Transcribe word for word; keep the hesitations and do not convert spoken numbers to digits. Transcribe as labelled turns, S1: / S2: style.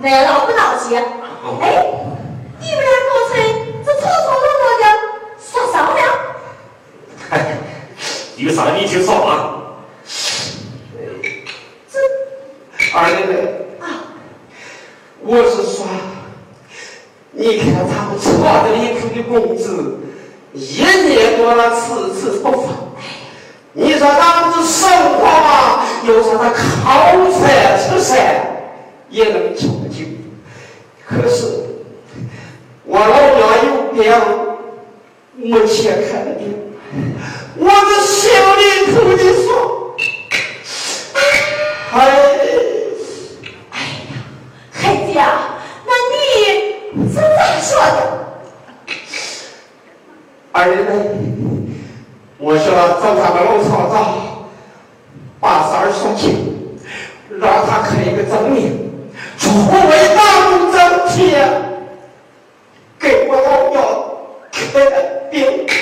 S1: 那老不老气？哎，你们俩刚才这吵吵闹闹的说啥呢？
S2: 哎，有啥你就说吧。
S1: 这
S3: 二奶奶
S1: 啊，
S3: 我是说，你看他们厂子里头的工资一年多了，次次不发。你说咱们这生活嘛，有啥他靠饭吃饭也能求救。可是我老家有病，没钱看病，我这心里头的说，哎，
S1: 哎呀，孩子呀，那你是咋说的？
S3: 二奶奶，我说找他们老厂长把三儿送去，让他开一个证明，出为大公正体，给我老表开病。